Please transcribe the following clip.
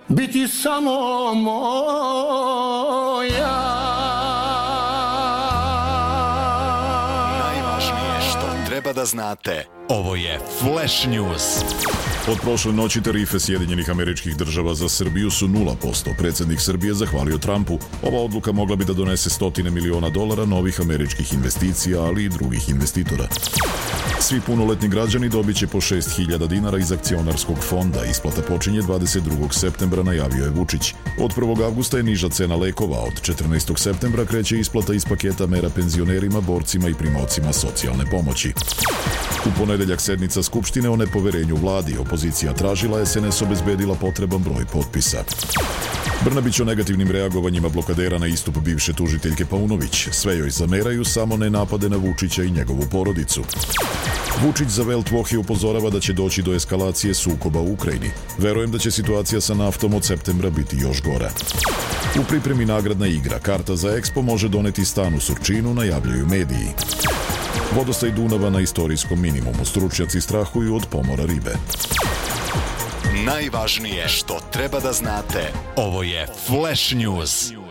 biti samo moja. Najvažnije što treba da znate. Ovo je Flash News. Od prošle noći tarife Sjedinjenih Američkih Država za Srbiju su 0%. Predsjednik Srbije zahvalio Trumpu. Ova odluka mogla bi da donese $100 miliona novih američkih investicija, ali i drugih investitora. Svi punoletni građani dobit će po 6.000 dinara iz akcionarskog fonda. Isplata počinje 22. septembra, najavio je Vučić. Od 1. avgusta je niža cena lekova. Od 14. septembra kreće isplata iz paketa mera penzionerima, borcima i primaocima socijalne pomoći. U ponedeljak sednica Skupštine o nepoverenju vladi. Opozicija tražila, SNS obezbedila potreban broj potpisa. Brnabić o negativnim reagovanjima blokadera na istup bivše tužiteljke Paunović. Sve joj zameraju, samo ne napade na Vučića i njegovu porodicu. Vučić za Welt Woche upozorava da će doći do eskalacije sukoba u Ukrajini. Verujem da će situacija sa naftom od septembra biti još gora. U pripremi nagradna igra. Karta za Expo može doneti stan u Surčinu, najavljuju mediji. Vodostaj Dunava na istorijskom minimumu. Stručnjaci strahuju od pomora ribe. Najvažnije što treba da znate. Ovo je Flash News.